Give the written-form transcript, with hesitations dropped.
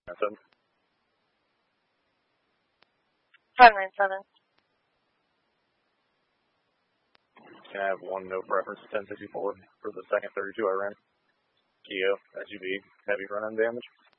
597. 597. Can I have one no preference 1054 for the second 32 I ran? Keo, SUV, heavy run-on damage.